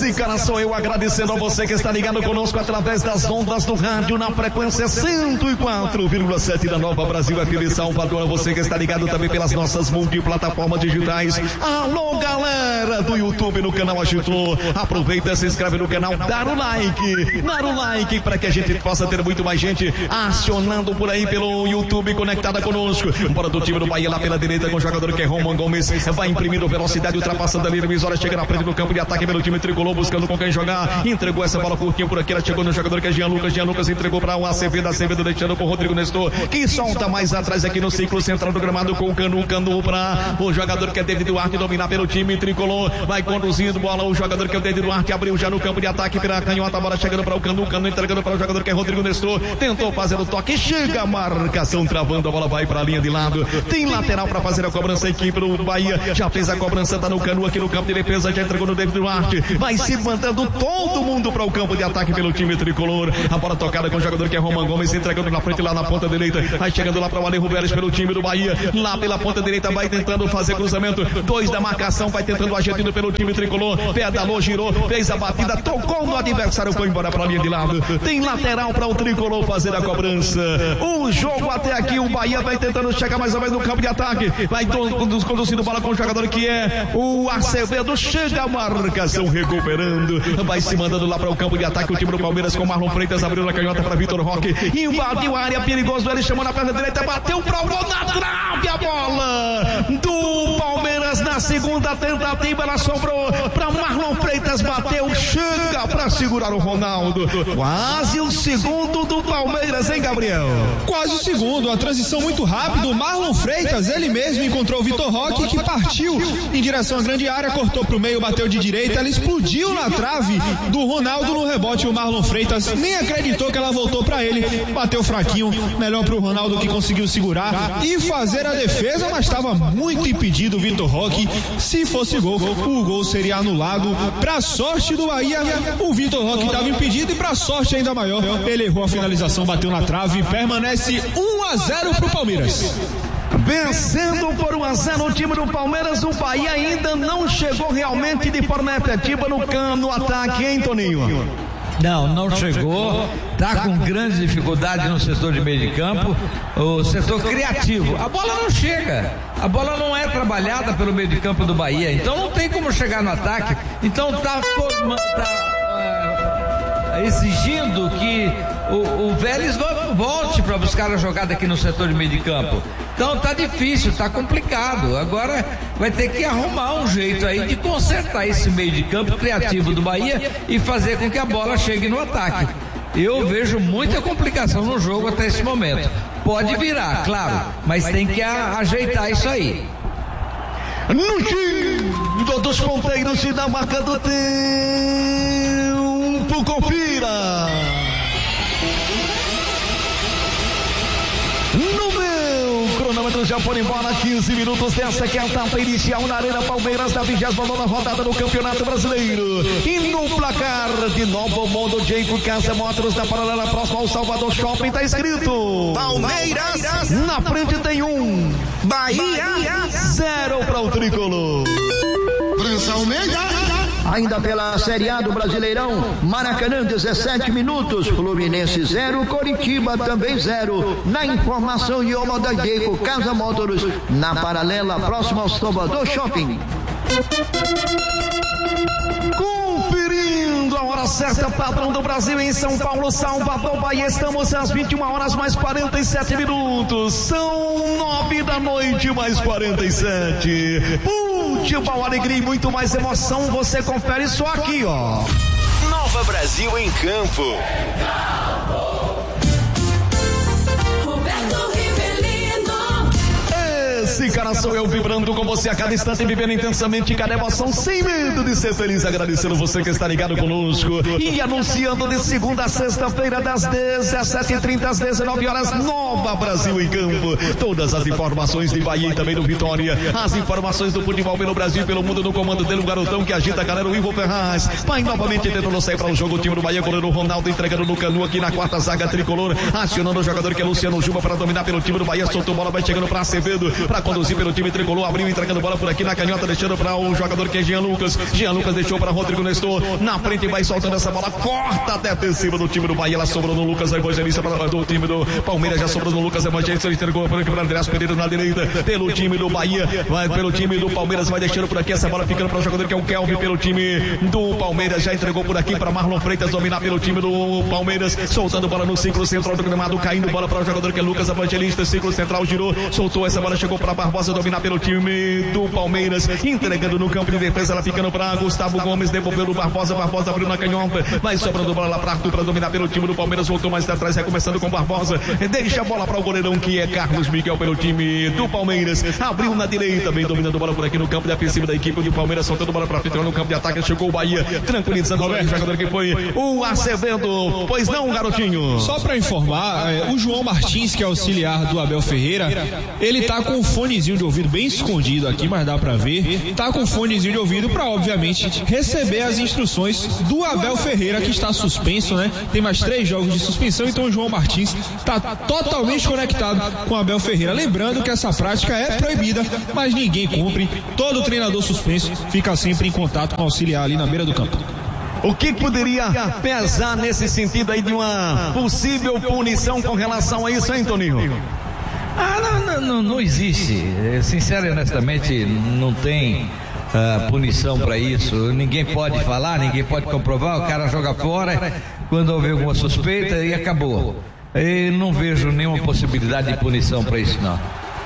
Esse cara sou eu, agradecendo a você que está ligado conosco através das ondas do rádio na frequência 104,7 da Nova Brasil FM Salvador. A você que está ligado também pelas nossas multiplataformas digitais. Alô, galera do YouTube no canal Agitou. Aproveita, se inscreve no canal, dá o like para que a gente possa ter muito mais gente acionando por aí pelo YouTube conectada conosco. Bora do time do Bahia lá pela direita com o jogador que é Roman Gomes. Vai imprimindo velocidade, ultrapassando a linha divisória, chega na frente do campo de ataque pelo time tricolor, buscando com quem jogar. Entregou essa bola curtinha por aqui, ela chegou no jogador que é Jean Lucas entregou para o Acevedo deixando com o Rodrigo Nestor, que solta mais atrás aqui no ciclo central do gramado com o Canu para o jogador que é David Duarte dominar pelo time tricolor. Vai conduzindo bola, o jogador que é o David Duarte abriu já no campo de ataque pela canhota, a bola chegando para o Canu entregando para o jogador que é Rodrigo Nestor, tentou fazer o toque, chega a marcação travando, a bola vai para a linha de lado, tem lateral para fazer a cobrança, a equipe do Bahia já fez a cobrança, tá no Canu aqui no campo de defesa, já entregou no David Duarte, vai se mandando todo mundo para o campo de ataque pelo time tricolor. A bola tocada com o jogador que é Roman Gomes, entregando na frente lá na ponta direita, vai chegando lá para o Alejo Vélez pelo time do Bahia, lá pela ponta direita, vai tentando fazer cruzamento, 2 da marcação, vai tentando ajeitando pelo time tricolor, pedalou, girou, fez a batida, tocou no adversário, foi embora para a linha de lado, tem lateral para o tricolor fazer a cobrança. O jogo até aqui, o Bahia vai tentando chegar mais ou menos no campo de ataque, vai conduzindo bola com o jogador que é o Acevedo, chega a marcação recuperando, vai se mandando lá para o campo de ataque, o time do Palmeiras com Marlon Freitas, abriu na canhota para Vitor Roque, invadiu a área, perigoso, ele chamou na perna direita, bateu para o gol, na trave, a bola do Palmeiras na segunda tentativa, ela sobrou para Marlon Freitas, bateu, chega para segurar o Ronaldo, quase o segundo do Palmeiras, hein, Gabriel? Quase o segundo, a transição muito rápida, o Marlon Freitas, ele mesmo encontrou o Vitor Roque, que partiu em direção à grande área, cortou pro meio, bateu de direita, ela explodiu na trave do Ronaldo no rebote, o Marlon Freitas nem acreditou que ela voltou para ele, bateu fraquinho, melhor pro Ronaldo que conseguiu segurar e fazer a defesa, mas estava muito impedido o Vitor Roque, se fosse gol, o gol seria anulado, pra sorte do Bahia, o Vitor Roque estava impedido e pra sorte ainda maior, ele errou a finalização, bateu na trave, permanece 1-0 pro Palmeiras. Vencendo por 1-0 o time do Palmeiras, o Bahia ainda não chegou realmente de forma efetiva no ataque, hein, Toninho? Não chegou, tá com grande dificuldade no setor de meio de campo, o setor criativo, a bola não chega, a bola não é trabalhada pelo meio de campo do Bahia, então não tem como chegar no ataque, então tá exigindo que o Vélez volte para buscar a jogada aqui no setor de meio de campo. Então tá difícil, tá complicado. Agora vai ter que arrumar um jeito aí de consertar esse meio de campo criativo do Bahia e fazer com que a bola chegue no ataque. Eu vejo muita complicação no jogo até esse momento. Pode virar, claro, mas tem que ajeitar isso aí. No time dos ponteiros e na marca do tempo, confira. No meu cronômetro já foram embora 15 minutos dessa que é a etapa inicial na Arena Palmeiras da 29ª rodada do Campeonato Brasileiro. E no placar de Novo Mundo, Jeico Casa Motors da paralela próxima ao Salvador Shopping, tá escrito Palmeiras, na frente tem 1, Bahia 0 para o tricolor. França Almeida. Ainda pela Série A do Brasileirão, Maracanã 17 minutos, Fluminense 0, Coritiba também 0. Na informação de Oma da Jeico Casa Motors, na paralela próxima ao Salvador Shopping. Conferindo a hora certa, padrão do Brasil em São Paulo, Salvador, Bahia, estamos às 21 horas mais 47 minutos, são 9 da noite mais 47. Futebol, alegria e muito mais emoção, você confere só aqui, ó. Nova Brasil em campo. Esse cara sou eu, vibrando com você a cada instante, vivendo intensamente cada emoção, sem medo de ser feliz, agradecendo você que está ligado conosco e anunciando de segunda a sexta-feira das 17h30 às 19 horas, Nova Brasil em campo. Todas as informações de Bahia e também do Vitória, as informações do futebol pelo Brasil e pelo mundo no comando dele, o garotão que agita a galera, o Ivo Ferraz. Vai novamente tentando sair para o jogo, o time do Bahia, goleiro o Ronaldo entregando no Canu aqui na quarta zaga tricolor, acionando o jogador que é Luciano Juba para dominar pelo time do Bahia, soltou bola, vai chegando para Acevedo, para produzir pelo time tricolor, abriu, entregando bola por aqui na canhota, deixando para o jogador que é Jean Lucas. Jean Lucas deixou para Rodrigo Nestor, na frente vai soltando essa bola, corta até a cima do time do Bahia, ela sobrou no Lucas Evangelista, do time do Palmeiras, já sobrou no Lucas Evangelista, ele entregou por aqui para Andrés Pereira na direita, pelo time do Bahia, vai pelo time do Palmeiras, vai deixando por aqui essa bola, ficando para o jogador que é o Kelvin, pelo time do Palmeiras, já entregou por aqui para Marlon Freitas, dominar pelo time do Palmeiras, soltando bola no círculo central do gramado, caindo bola para o jogador que é Lucas Evangelista, círculo central, girou, soltou essa bola, chegou para Barbosa, dominar pelo time do Palmeiras, entregando no campo de defesa, ela ficando para Gustavo Gomes, devolveu no Barbosa, Barbosa abriu na canhota, vai sobrando bola lá para Arthur para dominar pelo time do Palmeiras, voltou mais atrás, recomeçando com Barbosa, deixa a bola para o goleirão que é Carlos Miguel pelo time do Palmeiras, abriu na direita, vem dominando bola por aqui no campo defensivo da equipe do Palmeiras, soltando bola para frente no campo de ataque, chegou o Bahia, tranquilizando o jogador que foi o Acevedo, pois não, garotinho? Só para informar, o João Martins, que é auxiliar do Abel Ferreira, ele tá com um fonezinho de ouvido bem escondido aqui, mas dá para ver, tá com um fonezinho de ouvido para obviamente receber as instruções do Abel Ferreira, que está suspenso, né? Tem mais 3 jogos de suspensão, então o João Martins tá totalmente conectado com o Abel Ferreira. Lembrando que essa prática é proibida, mas ninguém cumpre. Todo treinador suspenso fica sempre em contato com o auxiliar ali na beira do campo. O que poderia pesar nesse sentido aí de uma possível punição com relação a isso, hein, Toninho? Não existe. Sincero e honestamente, não tem punição para isso. Ninguém pode falar, ninguém pode comprovar. O cara joga fora quando houver alguma suspeita e acabou. Eu não vejo nenhuma possibilidade de punição para isso, não.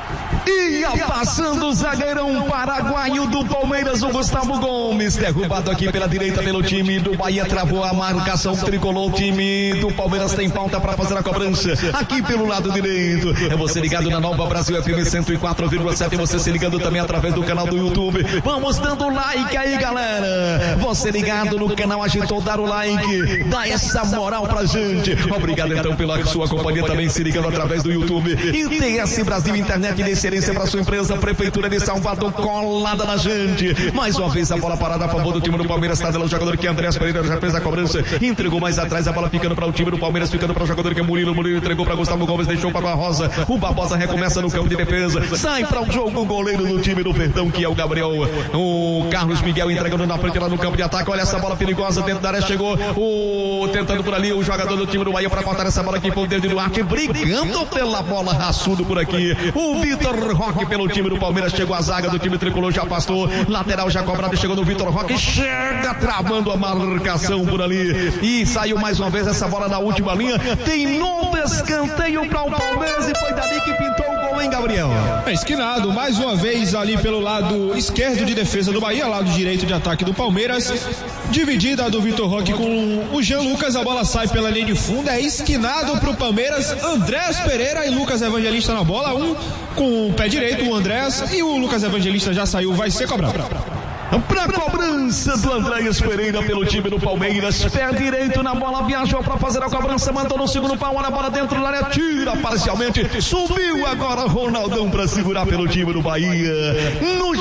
Ia passando o zagueirão paraguaio do Palmeiras, o Gustavo Gomes, derrubado aqui pela direita pelo time do Bahia, travou a marcação, tricolou, o time do Palmeiras tem falta para fazer a cobrança, aqui pelo lado direito, é você ligado na Nova Brasil FM 104,7, você se ligando também através do canal do YouTube, vamos dando like aí, galera, você ligado no canal Agitou, dar o like, dá essa moral pra gente, obrigado então pela sua companhia, também se ligando através do YouTube, ITS Brasil Internet de excelência para sua empresa, Prefeitura de Salvador, colada na gente. Mais uma vez a bola parada a favor do time do Palmeiras, está dela o jogador que é Andrés Pereira, já fez a cobrança, entregou mais atrás, a bola ficando para o time do Palmeiras, ficando para o jogador que é Murilo entregou para Gustavo Gomes, deixou para Barbosa, o Barbosa recomeça no campo de defesa, sai para o jogo o goleiro do time do Verdão, que é o Gabriel, o Carlos Miguel entregando na frente lá no campo de ataque, olha essa bola perigosa dentro da área, chegou tentando por ali o jogador do time do Bahia para cortar essa bola aqui, foi o dedo do Duarte, brigando pela bola, raçudo por aqui, o Vitor Roque pelo time do Palmeiras, chegou a zaga do time tricolor, já afastou, lateral já cobrado, chegou no Vitor Roque, chega travando a marcação por ali e saiu mais uma vez essa bola na última linha, tem novo escanteio para o Palmeiras e foi dali que pintou o gol, hein, Gabriel? Esquinado, mais uma vez ali pelo lado esquerdo de defesa do Bahia, lado direito de ataque do Palmeiras, dividida do Vitor Roque com o Jean Lucas, a bola sai pela linha de fundo, é esquinado pro Palmeiras, Andrés Pereira e Lucas Evangelista na bola, um com o pé direito, o Andrés, e o Lucas Evangelista já saiu, vai ser cobrado. Pra cobrança do Andrés Pereira pelo time do Palmeiras, pé direito na bola, viajou pra fazer a cobrança, mandou no segundo pau, olha a bola dentro da área, tira parcialmente, subiu agora Ronaldão pra segurar pelo time do Bahia, no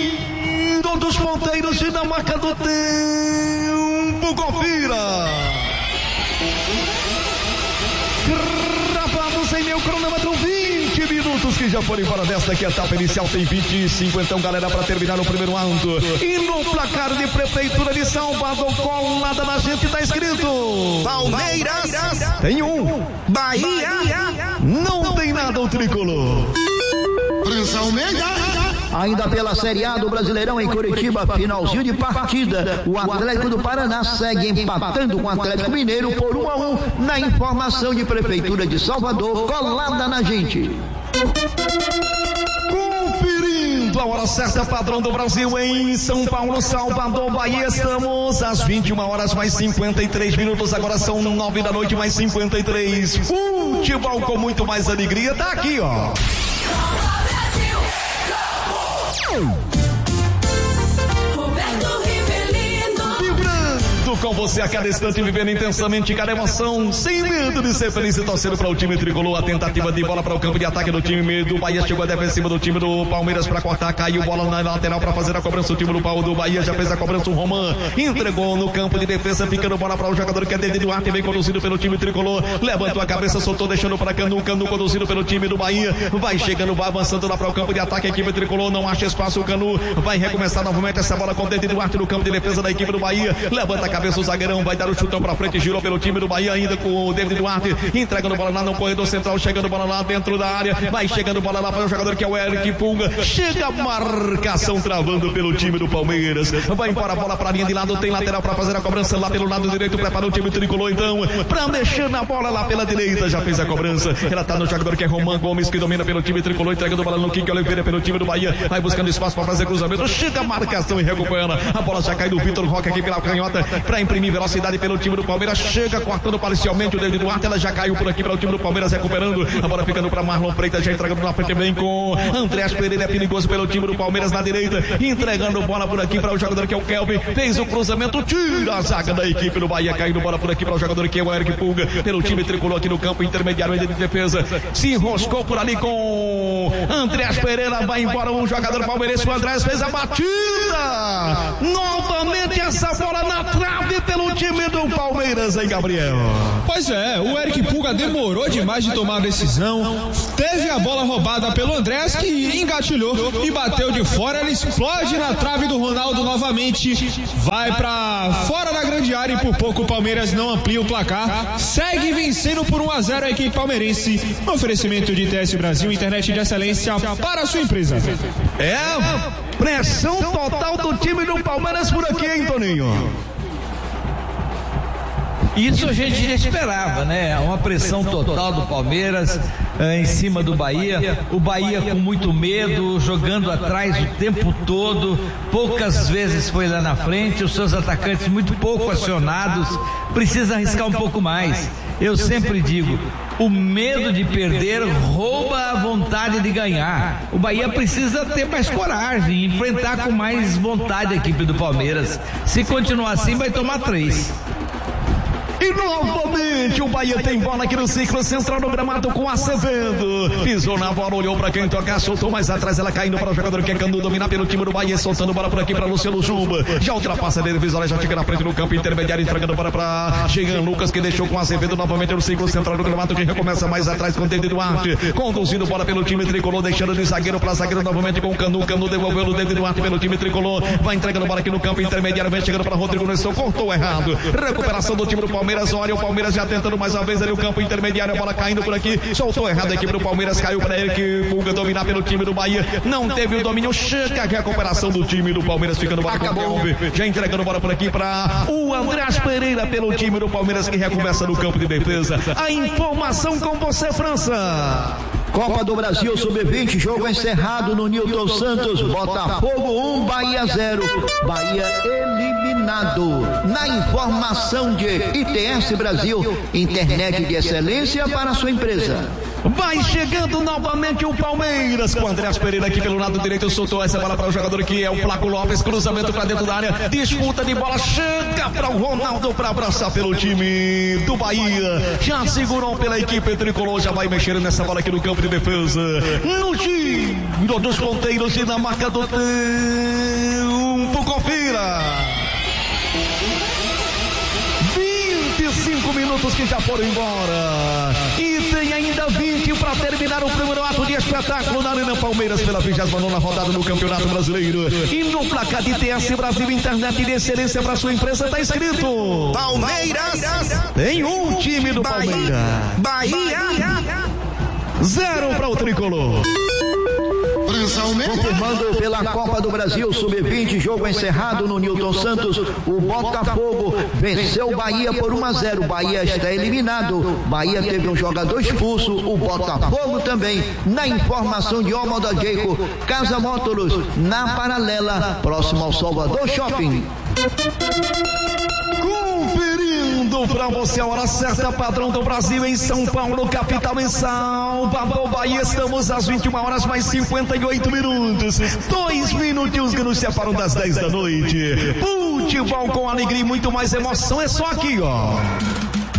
giro dos ponteiros e na marca do tempo, confira! Gravados em meu cronômetro, 20 minutos que já foram embora desta aqui, a etapa inicial tem 25, então galera, para terminar o primeiro round, e no placar de Prefeitura de Salvador, colada na gente, tá escrito Palmeiras tem um, Bahia não tem nada o tricolor. Prensa Almeida. Ainda pela Série A do Brasileirão em Curitiba, finalzinho de partida, o Atlético do Paraná segue empatando com o Atlético Mineiro por 1-1 na informação de Prefeitura de Salvador, colada na gente. Conferindo a hora certa, padrão do Brasil em São Paulo, Salvador, Bahia, estamos às 21 horas mais 53 minutos, agora são 9 da noite mais 53, futebol com muito mais alegria, tá aqui ó. com você a cada instante, vivendo intensamente cada emoção, sem medo de ser feliz e torcendo para o time tricolor. A tentativa de bola para o campo de ataque do time do Bahia, chegou a defensiva do time do Palmeiras para cortar, caiu bola na lateral para fazer a cobrança. O time do Bahia já fez a cobrança, o Roman entregou no campo de defesa, ficando bola para o jogador que é David Duarte, vem conduzido pelo time tricolor, levantou a cabeça, soltou, deixando para Canu conduzido pelo time do Bahia, vai chegando, vai avançando lá para o campo de ataque, a equipe tricolor não acha espaço, o Canu vai recomeçar novamente essa bola com o David Duarte no campo de defesa da equipe do Bahia, levanta a cabeça o zagueirão, vai dar o chutão para frente, girou pelo time do Bahia ainda com o David Duarte, entregando bola lá no corredor central, chegando bola lá dentro da área, vai chegando bola lá para o jogador que é o Eric Pulga, chega a marcação travando pelo time do Palmeiras, vai embora a bola para a linha de lado, tem lateral para fazer a cobrança lá pelo lado direito, preparou o time tricolor então, para mexer na bola lá pela direita, já fez a cobrança, ela tá no jogador que é Roman Gomes, que domina pelo time tricolor, entregando bola no Kiki Oliveira pelo time do Bahia, vai buscando espaço para fazer cruzamento, chega a marcação e recupera, a bola já cai do Vitor Roque aqui pela canhota, para imprimir velocidade pelo time do Palmeiras, chega cortando parcialmente o David Duarte, ela já caiu por aqui para o time do Palmeiras, recuperando, a bola ficando para Marlon Freitas, já entregando na frente bem com Andreas Pereira, é perigoso pelo time do Palmeiras na direita, entregando bola por aqui para o jogador que é o Kelvin, fez o cruzamento, tira a zaga da equipe do Bahia, caindo bola por aqui para o jogador que é o Eric Pulga, pelo time tricolor aqui no campo intermediário de defesa, se enroscou por ali com Andreas Pereira, vai embora um jogador palmeirense, o Andreas fez a batida, novamente essa bola na trave pelo time do Palmeiras, hein, Gabriel? Pois é, o Eric Pulga demorou demais de tomar a decisão, teve a bola roubada pelo Andrés, que engatilhou e bateu de fora, ela explode na trave do Ronaldo novamente, vai pra fora da grande área e por pouco o Palmeiras não amplia o placar, segue vencendo por 1-0 a equipe palmeirense, no oferecimento de ITS Brasil, internet de excelência para a sua empresa. É, pressão total do time do Palmeiras por aqui, hein, Toninho? Isso a gente já esperava, né? Uma pressão total do Palmeiras em cima do Bahia. O Bahia com muito medo, jogando atrás o tempo todo, poucas vezes foi lá na frente, os seus atacantes muito pouco acionados, precisa arriscar um pouco mais. Eu sempre digo, o medo de perder rouba a vontade de ganhar. O Bahia precisa ter mais coragem, enfrentar com mais vontade a equipe do Palmeiras. Se continuar assim, vai tomar 3. E novamente o Bahia tem bola aqui no ciclo central do gramado com Acevedo. Pisou na bola, olhou para quem tocar, soltou mais atrás, ela caindo para o jogador que é Canu, dominar pelo time do Bahia, soltando bola por aqui para Luciano Juba. Já ultrapassa dele, Visola já chega na frente do campo intermediário, entregando bola para Jean Lucas, que deixou com Acevedo novamente no ciclo central do gramado, que recomeça mais atrás com o David Duarte, conduzindo bola pelo time tricolor, deixando de zagueiro para zagueiro novamente com o Canu. Canu devolveu o David Duarte pelo time tricolor, vai entregando bola aqui no campo intermediário, vem chegando para Rodrigo Nestor, cortou errado. Recuperação do time do Palmeiras, olha o Palmeiras já tentando mais uma vez ali o campo intermediário, a bola caindo por aqui, soltou errado a equipe do Palmeiras, caiu para ele que Pulga dominar pelo time do Bahia, não teve o domínio, chega a recuperação do time do Palmeiras, ficando bola com o Kelvin, já entregando bola por aqui para o Andreas Pereira pelo time do Palmeiras, que recomeça no campo de defesa. A informação com você, França. Copa do Brasil Sub-20, jogo encerrado no Newton Santos, Botafogo 1, Bahia 0, Bahia eliminado. Na informação de ITS Brasil, internet de excelência para a sua empresa. Vai chegando novamente o Palmeiras com o Andreas Pereira aqui pelo lado direito, soltou essa bola para o jogador que é o Flaco Lopes, cruzamento para dentro da área, disputa de bola, chega para o Ronaldo para abraçar pelo time do Bahia, já segurou pela equipe tricolor, já vai mexendo nessa bola aqui no campo de defesa, no giro dos ponteiros e na marca do tempo, confira. 25 minutos que já foram embora e tem ainda 20 para terminar o primeiro ato de espetáculo na Arena Palmeiras pela 29ª rodada no Campeonato Brasileiro. E no placar de ITS Brasil, internet de excelência para sua empresa, está escrito Palmeiras. Tem um time do Palmeiras, Bahia 0 para o tricolor. Confirmando pela Copa do Brasil Sub-20, jogo encerrado no Newton Santos, o Botafogo venceu o Bahia por 1-0, Bahia está eliminado, Bahia teve um jogador expulso, o Botafogo também. Na informação de Omoda Jeico, Casa Mótoros, na Paralela, próximo ao Salvador Shopping. Conferindo pra você a hora certa, padrão do Brasil em São Paulo, capital em Salvador, Bahia. Estamos às 21 horas mais 58 minutos. 2 minutinhos que nos separam das 10 da noite. Futebol com alegria e muito mais emoção é só aqui, ó.